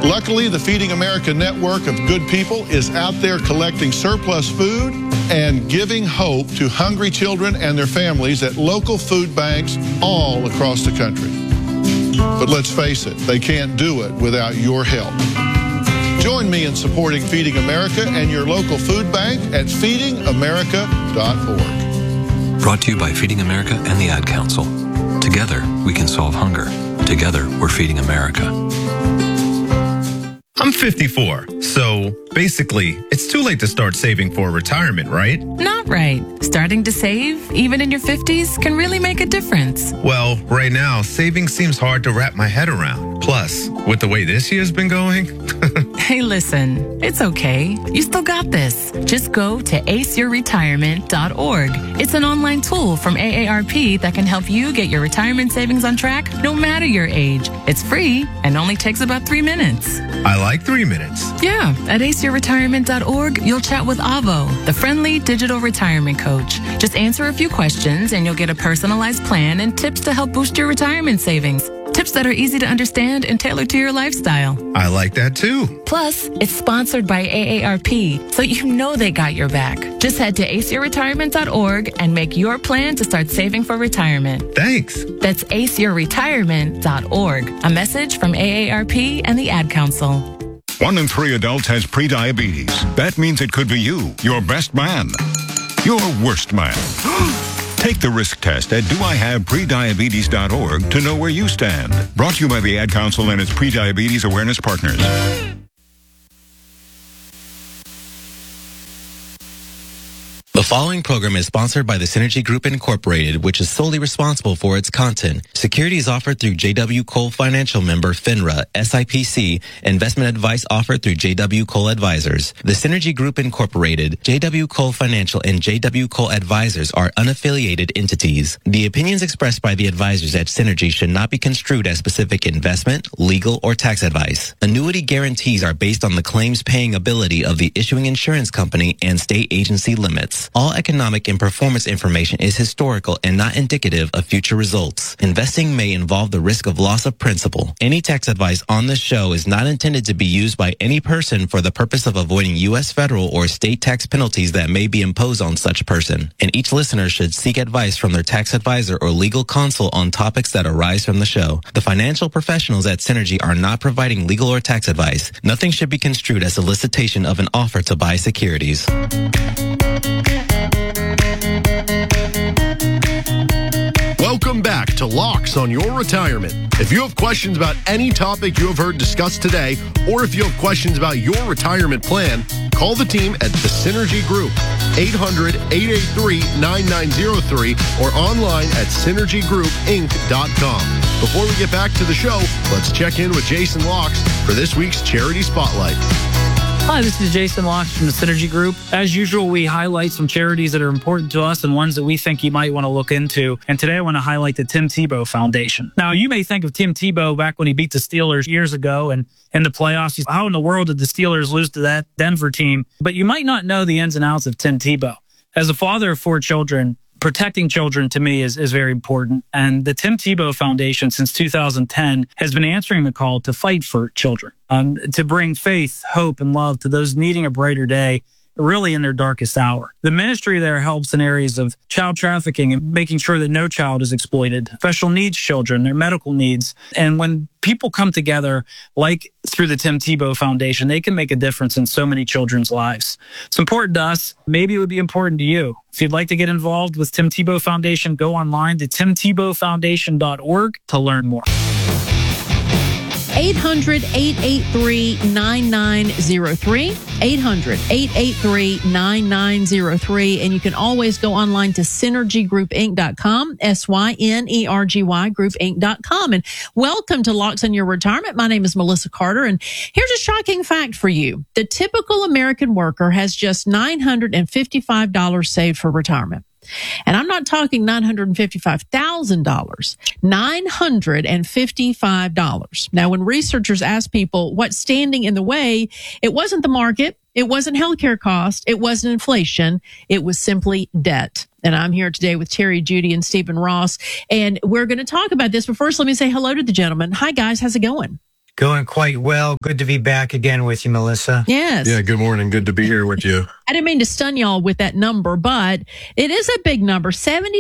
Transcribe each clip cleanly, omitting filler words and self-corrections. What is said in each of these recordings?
Luckily, the Feeding America network of good people is out there collecting surplus food and giving hope to hungry children and their families at local food banks all across the country. But let's face it, they can't do it without your help. Join me in supporting Feeding America and your local food bank at feedingamerica.org. Brought to you by Feeding America and the Ad Council. Together, we can solve hunger. Together, we're Feeding America. I'm 54, so basically, it's too late to start saving for retirement, right? Not right. Starting to save, even in your 50s, can really make a difference. Well, right now, saving seems hard to wrap my head around. Plus, with the way this year's been going... Hey, listen, it's okay. You still got this. Just go to aceyourretirement.org. It's an online tool from AARP that can help you get your retirement savings on track no matter your age. It's free and only takes about 3 minutes. I like 3 minutes. Yeah, at aceyourretirement.org, you'll chat with Avo, the friendly digital retirement coach. Just answer a few questions and you'll get a personalized plan and tips to help boost your retirement savings. Tips that are easy to understand and tailored to your lifestyle. I like that too. Plus, it's sponsored by AARP, so you know they got your back. Just head to aceyourretirement.org and make your plan to start saving for retirement. Thanks. That's aceyourretirement.org. A message from AARP and the Ad Council. 1 in 3 adults has prediabetes. That means it could be you, your best man, your worst man. Take the risk test at doihaveprediabetes.org to know where you stand. Brought to you by the Ad Council and its prediabetes awareness partners. The following program is sponsored by the Synergy Group Incorporated, which is solely responsible for its content. Securities offered through J.W. Cole Financial member FINRA, SIPC. Investment advice offered through J.W. Cole Advisors. The Synergy Group Incorporated, J.W. Cole Financial, and J.W. Cole Advisors are unaffiliated entities. The opinions expressed by the advisors at Synergy should not be construed as specific investment, legal, or tax advice. Annuity guarantees are based on the claims paying ability of the issuing insurance company and state agency limits. All economic and performance information is historical and not indicative of future results. Investing may involve the risk of loss of principal. Any tax advice on this show is not intended to be used by any person for the purpose of avoiding U.S. federal or state tax penalties that may be imposed on such person. And each listener should seek advice from their tax advisor or legal counsel on topics that arise from the show. The financial professionals at Synergy are not providing legal or tax advice. Nothing should be construed as a solicitation of an offer to buy securities. Welcome back to Locks on Your Retirement. If you have questions about any topic you have heard discussed today, or if you have questions about your retirement plan, call the team at the Synergy Group, 800-883-9903, or online at synergygroupinc.com. Before we get back to the show, let's check in with Jason Locks for this week's Charity Spotlight. Hi, this is Jason Locks from the Synergy Group. As usual, we highlight some charities that are important to us and ones that we think you might want to look into. And today I want to highlight the Tim Tebow Foundation. Now, you may think of Tim Tebow back when he beat the Steelers years ago and in the playoffs. How in the world did the Steelers lose to that Denver team? But you might not know the ins and outs of Tim Tebow. As a father of 4 children, protecting children to me is very important. And the Tim Tebow Foundation since 2010 has been answering the call to fight for children, to bring faith, hope, and love to those needing a brighter day, really in their darkest hour. The ministry there helps in areas of child trafficking and making sure that no child is exploited, special needs children, their medical needs. And when people come together, like through the Tim Tebow Foundation, they can make a difference in so many children's lives. It's important to us. Maybe it would be important to you. If you'd like to get involved with Tim Tebow Foundation, go online to timtebowfoundation.org to learn more. 800-883-9903, 800-883-9903, and you can always go online to synergygroupinc.com, SYNERGY groupinc.com. And welcome to Locks on Your Retirement. My name is Melissa Carter, and here's a shocking fact for you. The typical American worker has just $955 saved for retirement. And I'm not talking $955,000, $955. Now, when researchers asked people what's standing in the way, it wasn't the market, it wasn't healthcare cost, it wasn't inflation, it was simply debt. And I'm here today with Terry, Judy, and Stephen Ross, and we're going to talk about this. But first, let me say hello to the gentleman. Hi, guys. How's it going? Going quite well. Good to be back again with you, Melissa. Yes. Yeah, good morning. Good to be here with you. I didn't mean to stun y'all with that number, but it is a big number.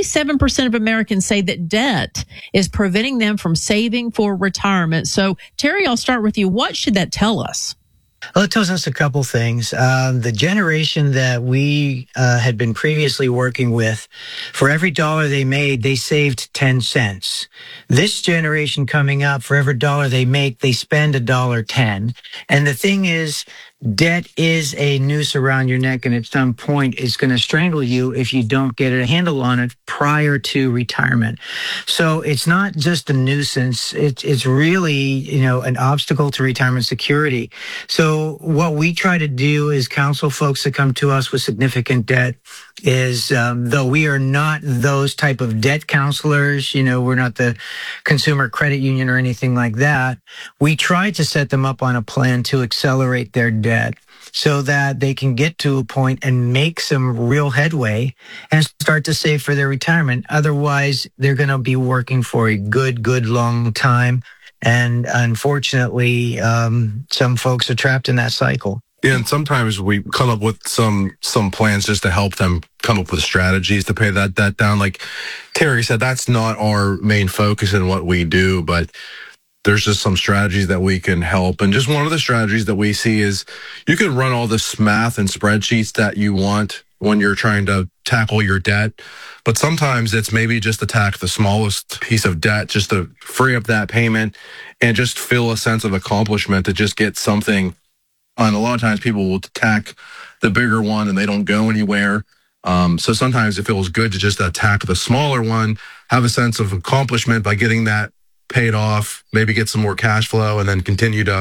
77% of Americans say that debt is preventing them from saving for retirement. So, Terry, I'll start with you. What should that tell us? Well, it tells us a couple things. The generation that we had been previously working with, for every dollar they made, they saved 10 cents. This generation coming up, for every dollar they make, they spend $1.10. And the thing is, debt is a noose around your neck, and at some point it's going to strangle you if you don't get a handle on it prior to retirement. So it's not just a nuisance. It's really, an obstacle to retirement security. So what we try to do is counsel folks that come to us with significant debt is, though we are not those type of debt counselors, we're not the Consumer Credit Union or anything like that. We try to set them up on a plan to accelerate their debt so that they can get to a point and make some real headway and start to save for their retirement. Otherwise, they're going to be working for a good long time. And unfortunately, some folks are trapped in that cycle. Yeah, and sometimes we come up with some plans just to help them come up with strategies to pay that debt down. Like Terry said, that's not our main focus in what we do, but there's just some strategies that we can help. And just one of the strategies that we see is you can run all this math and spreadsheets that you want when you're trying to tackle your debt. But sometimes it's maybe just to tackle the smallest piece of debt, just to free up that payment and just feel a sense of accomplishment to just get something. And a lot of times people will attack the bigger one and they don't go anywhere. So sometimes it feels good to just attack the smaller one, have a sense of accomplishment by getting that paid off, maybe get some more cash flow, and then continue to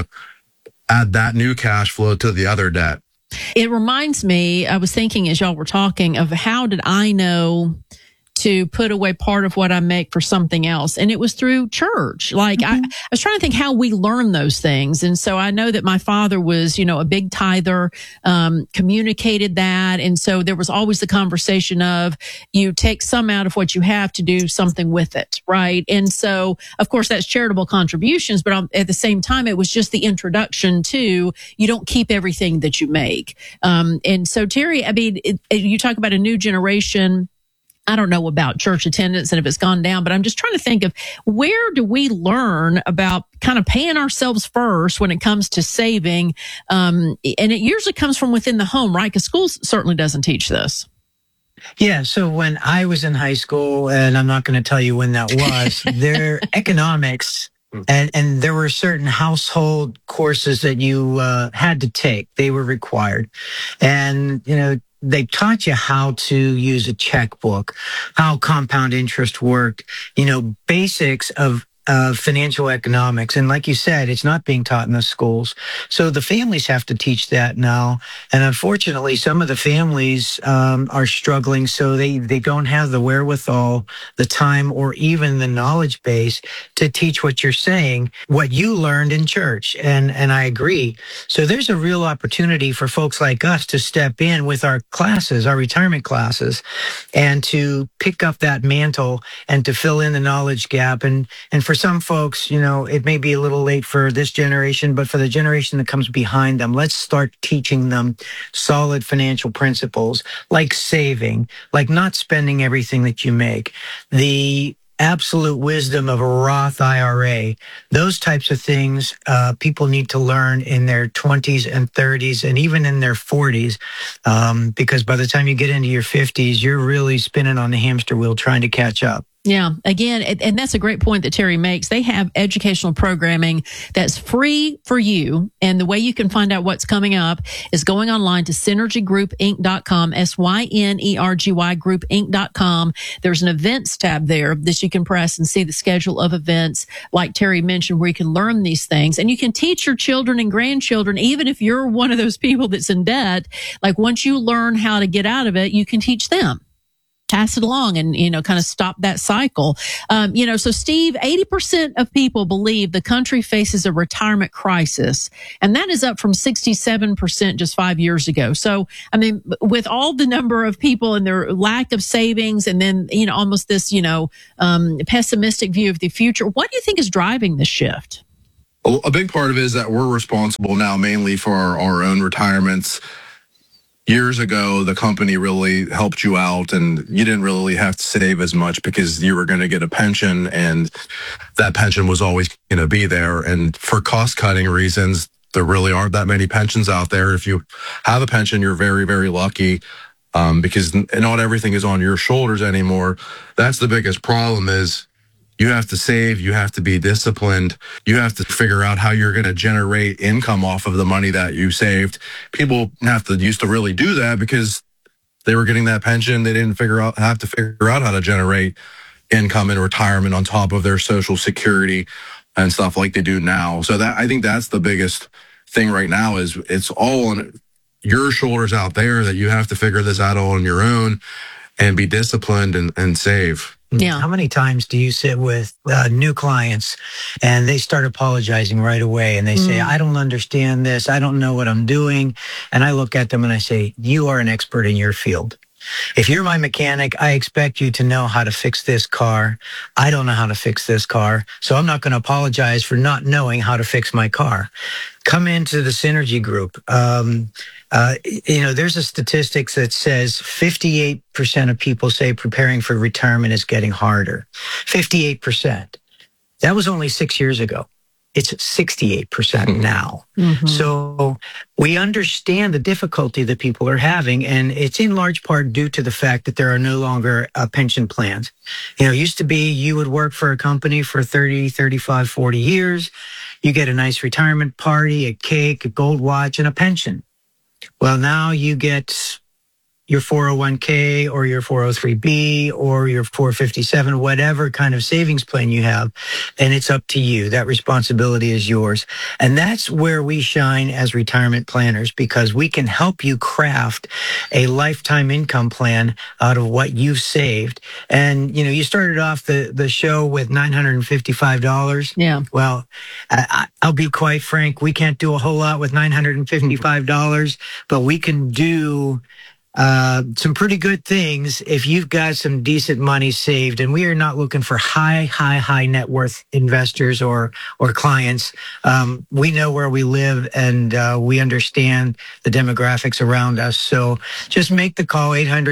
add that new cash flow to the other debt. It reminds me, I was thinking as y'all were talking of how did I know to put away part of what I make for something else. And it was through church. Like I was trying to think how we learn those things. And so I know that my father was, a big tither, communicated that. And so there was always the conversation of you take some out of what you have to do something with it. Right. And so of course that's charitable contributions, but at the same time, it was just the introduction to you don't keep everything that you make. And so Terry, I mean, you talk about a new generation. I don't know about church attendance and if it's gone down, but I'm just trying to think of where do we learn about kind of paying ourselves first when it comes to saving? And it usually comes from within the home, right? Because school certainly doesn't teach this. Yeah. So when I was in high school, and I'm not going to tell you when that was, their economics and there were certain household courses that you had to take. They were required. And, they taught you how to use a checkbook, how compound interest worked, basics of financial economics. And like you said, it's not being taught in the schools. So the families have to teach that now. And unfortunately, some of the families are struggling. So they don't have the wherewithal, the time, or even the knowledge base to teach what you're saying, what you learned in church. And I agree. So there's a real opportunity for folks like us to step in with our classes, our retirement classes, and to pick up that mantle and to fill in the knowledge gap. And for some folks, it may be a little late for this generation, but for the generation that comes behind them, let's start teaching them solid financial principles like saving, like not spending everything that you make, the absolute wisdom of a Roth IRA. Those types of things people need to learn in their 20s and 30s and even in their 40s, because by the time you get into your 50s, you're really spinning on the hamster wheel trying to catch up. Yeah, again, and that's a great point that Terry makes. They have educational programming that's free for you. And the way you can find out what's coming up is going online to synergygroupinc.com, SYNERGY groupinc.com. There's an events tab there that you can press and see the schedule of events, like Terry mentioned, where you can learn these things. And you can teach your children and grandchildren, even if you're one of those people that's in debt, like once you learn how to get out of it, you can teach them. Pass it along and, kind of stop that cycle. So Steve, 80% of people believe the country faces a retirement crisis, and that is up from 67% just 5 years ago. So, I mean, with all the number of people and their lack of savings and then, almost this, pessimistic view of the future, what do you think is driving this shift? A big part of it is that we're responsible now mainly for our own retirements. Years ago, the company really helped you out and you didn't really have to save as much because you were going to get a pension and that pension was always going to be there. And for cost cutting reasons, there really aren't that many pensions out there. If you have a pension, you're very, very lucky because not everything is on your shoulders anymore. That's the biggest problem is you have to save, you have to be disciplined, you have to figure out how you're going to generate income off of the money that you saved. People used to really do that because they were getting that pension. They didn't have to figure out how to generate income in retirement on top of their Social Security and stuff like they do now. So I think that's the biggest thing right now is it's all on your shoulders out there that you have to figure this out all on your own and be disciplined and save. Yeah. How many times do you sit with new clients and they start apologizing right away and they say, I don't understand this. I don't know what I'm doing. And I look at them and I say, you are an expert in your field. If you're my mechanic, I expect you to know how to fix this car. I don't know how to fix this car, so I'm not going to apologize for not knowing how to fix my car. Come into the Synergy Group. There's a statistics that says 58% of people say preparing for retirement is getting harder. 58%. That was only 6 years ago. It's 68% now. Mm-hmm. So we understand the difficulty that people are having, and it's in large part due to the fact that there are no longer pension plans. It used to be you would work for a company for 30, 35, 40 years. You get a nice retirement party, a cake, a gold watch, and a pension. Well, now you get your 401k or your 403b or your 457, whatever kind of savings plan you have, and it's up to you. That responsibility is yours. And that's where we shine as retirement planners, because we can help you craft a lifetime income plan out of what you've saved. And, you started off the show with $955. Yeah. Well, I'll be quite frank. We can't do a whole lot with $955, but we can do some pretty good things if you've got some decent money saved. And we are not looking for high net worth investors or clients. We know where we live and we understand the demographics around us. So just make the call,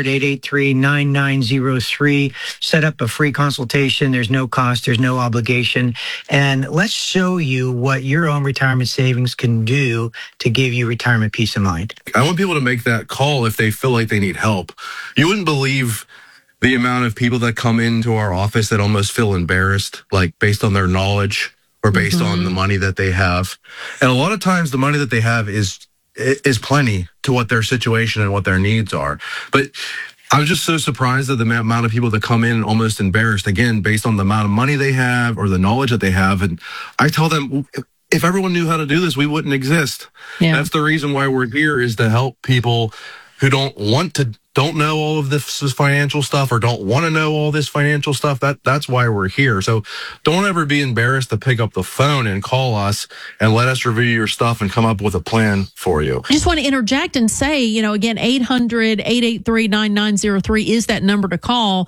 800-883-9903. Set up a free consultation. There's no cost. There's no obligation. And let's show you what your own retirement savings can do to give you retirement peace of mind. I want people to make that call if they feel like they need help. You wouldn't believe the amount of people that come into our office that almost feel embarrassed, like based on their knowledge or based on the money that they have. And a lot of times the money that they have is plenty to what their situation and what their needs are. But I was just so surprised at the amount of people that come in almost embarrassed, again, based on the amount of money they have or the knowledge that they have. And I tell them, if everyone knew how to do this, we wouldn't exist. Yeah. That's the reason why we're here, is to help people who don't know all of this financial stuff or don't want to know all this financial stuff. That's why we're here. So don't ever be embarrassed to pick up the phone and call us and let us review your stuff and come up with a plan for you. I just want to interject and say, again, 800-883-9903 is that number to call,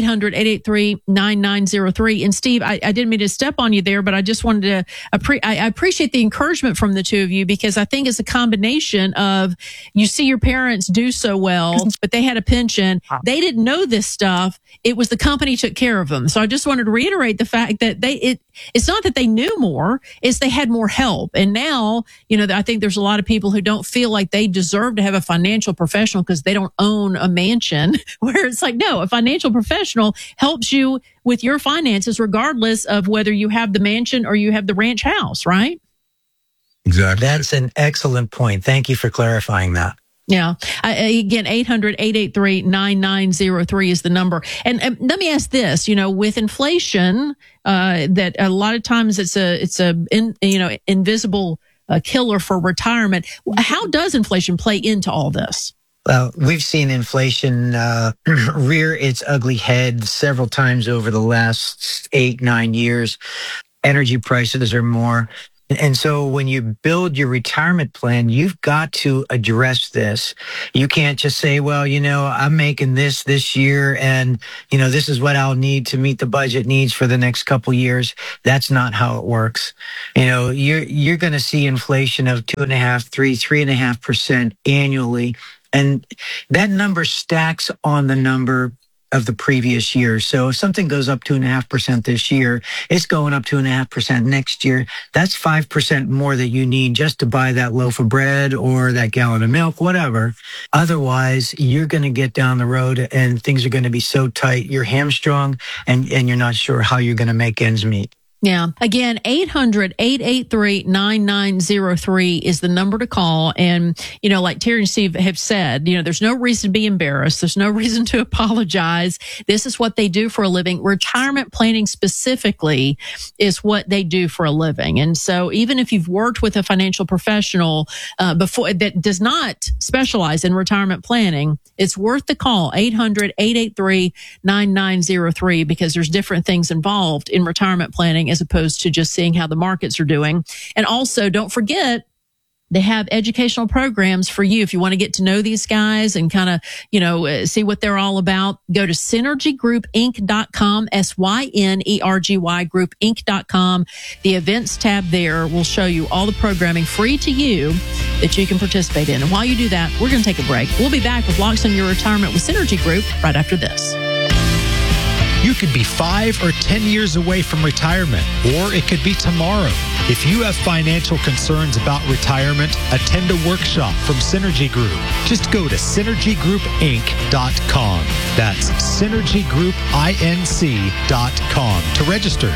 800-883-9903. And Steve, I didn't mean to step on you there, but I just wanted to, I appreciate the encouragement from the two of you, because I think it's a combination of, you see your parents do so well, but they had a pension. They didn't know this stuff. It was the company took care of them. So I just wanted to reiterate the fact that it's not that they knew more, it's they had more help. And now, I think there's a lot of people who don't feel like they deserve to have a financial professional because they don't own a mansion, where it's like, no, a financial professional helps you with your finances, regardless of whether you have the mansion or you have the ranch house, right? Exactly. That's an excellent point. Thank you for clarifying that. Yeah. Again, 800-883-9903 is the number. And let me ask this, with inflation, that a lot of times it's a invisible killer for retirement. How does inflation play into all this? Well, we've seen inflation rear its ugly head several times over the last 8-9 years. Energy prices are more. And so when you build your retirement plan, you've got to address this. You can't just say, well, I'm making this year and, this is what I'll need to meet the budget needs for the next couple years. That's not how it works. You're going to see inflation of 2.5%, 3.5% annually. And that number stacks on the number of the previous year. So if something goes up 2.5% this year, it's going up 2.5% next year. That's 5% more that you need just to buy that loaf of bread or that gallon of milk, whatever. Otherwise, you're going to get down the road and things are going to be so tight, you're hamstrung and you're not sure how you're going to make ends meet. Yeah. Again, 800-883-9903 is the number to call. And, like Terry and Steve have said, there's no reason to be embarrassed. There's no reason to apologize. This is what they do for a living. Retirement planning specifically is what they do for a living. And so even if you've worked with a financial professional before that does not specialize in retirement planning, it's worth the call, 800-883-9903, because there's different things involved in retirement planning as opposed to just seeing how the markets are doing. And also, don't forget, they have educational programs for you. If you want to get to know these guys and kind of, see what they're all about, go to synergygroupinc.com, SYNERGY groupinc.com. The events tab there will show you all the programming free to you that you can participate in. And while you do that, we're going to take a break. We'll be back with Locks on Your Retirement with Synergy Group right after this. You could be 5 or 10 years away from retirement, or it could be tomorrow. If you have financial concerns about retirement, attend a workshop from Synergy Group. Just go to synergygroupinc.com. That's synergygroupinc.com to register.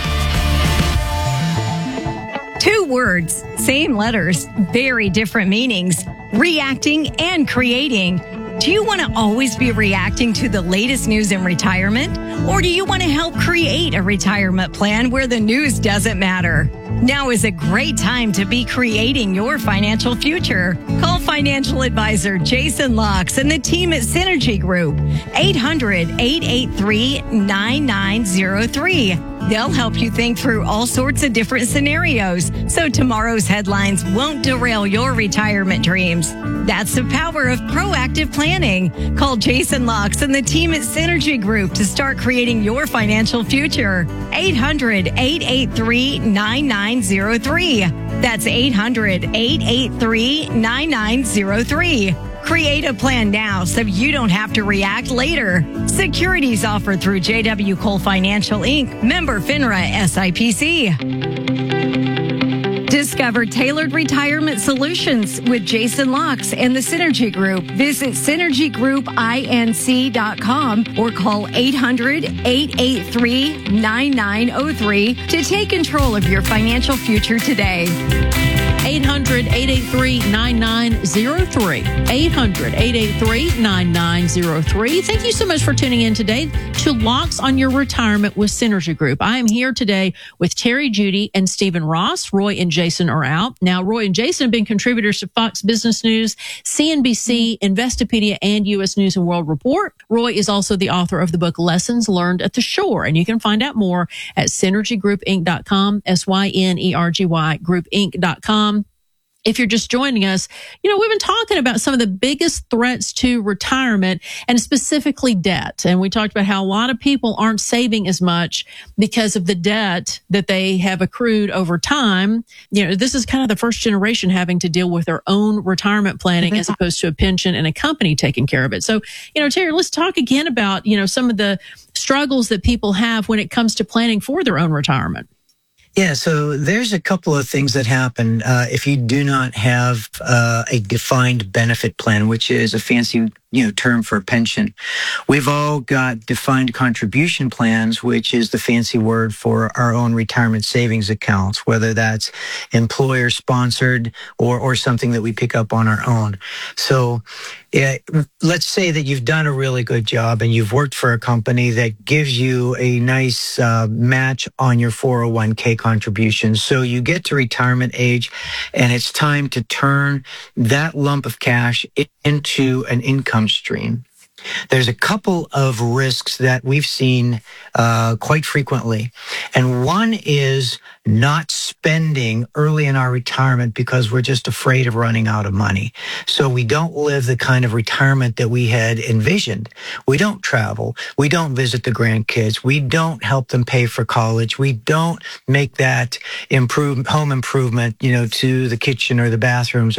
2 words, same letters, very different meanings. Reacting and creating. Do you want to always be reacting to the latest news in retirement? Or do you want to help create a retirement plan where the news doesn't matter? Now is a great time to be creating your financial future. Call financial advisor Jason Locks and the team at Synergy Group, 800-883-9903. They'll help you think through all sorts of different scenarios so tomorrow's headlines won't derail your retirement dreams. That's the power of proactive planning. Call Jason Locks and the team at Synergy Group to start creating your financial future. 800-883-9903. That's 800-883-9903. Create a plan now so you don't have to react later. Securities offered through J.W. Cole Financial, Inc., member FINRA SIPC. Discover tailored retirement solutions with Jason Locks and the Synergy Group. Visit synergygroupinc.com or call 800-883-9903 to take control of your financial future today. 800-883-9903. 800-883-9903. Thank you so much for tuning in today to Locks on Your Retirement with Synergy Group. I am here today with Terry Judy and Stephen Ross. Roy and Jason are out. Now, Roy and Jason have been contributors to Fox Business News, CNBC, Investopedia, and U.S. News and World Report. Roy is also the author of the book Lessons Learned at the Shore, and you can find out more at synergygroupinc.com, SYNERGY groupinc.com. If you're just joining us, we've been talking about some of the biggest threats to retirement and specifically debt. And we talked about how a lot of people aren't saving as much because of the debt that they have accrued over time. This is kind of the first generation having to deal with their own retirement planning as opposed to a pension and a company taking care of it. So, Terry, let's talk again about, some of the struggles that people have when it comes to planning for their own retirement. Yeah, so there's a couple of things that happen if you do not have a defined benefit plan, which is a fancy term for a pension. We've all got defined contribution plans, which is the fancy word for our own retirement savings accounts, whether that's employer sponsored or something that we pick up on our own. So let's say that you've done a really good job and you've worked for a company that gives you a nice match on your 401k contributions. So you get to retirement age and it's time to turn that lump of cash into an income stream. There's a couple of risks that we've seen quite frequently. And one is not spending early in our retirement because we're just afraid of running out of money. So we don't live the kind of retirement that we had envisioned. We don't travel. We don't visit the grandkids. We don't help them pay for college. We don't make that home improvement, to the kitchen or the bathrooms